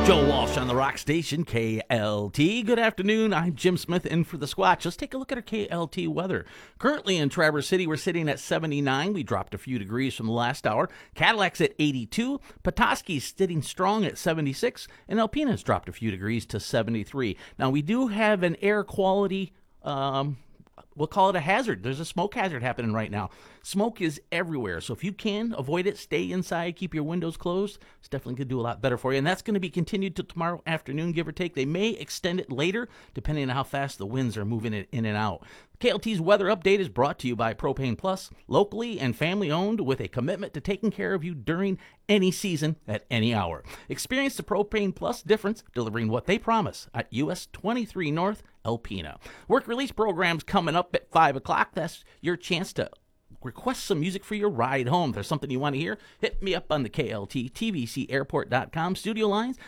Joe Walsh on the rock station, KLT. Good afternoon. I'm Jim Smith in for the Squatch. Let's take a look at our KLT weather. Currently in Traverse City, we're sitting at 79. We dropped a few degrees from the last hour. Cadillac's at 82. Petoskey's sitting strong at 76. And Alpena's dropped a few degrees to 73. Now, we do have an air quality we'll call it a hazard. There's a smoke hazard happening right now. Smoke is everywhere. So if you can avoid it, stay inside, keep your windows closed. It's definitely going to do a lot better for you. And that's going to be continued to tomorrow afternoon, give or take. They may extend it later, depending on how fast the winds are moving it in and out. KLT's weather update is brought to you by Propane Plus, locally and family owned with a commitment to taking care of you during any season at any hour. Experience the Propane Plus difference, delivering what they promise at US 23 North, Alpena. Work release programs coming up at 5 o'clock. That's your chance to request some music for your ride home. If there's something you want to hear, hit me up on the KLT TVCairport.com studio lines.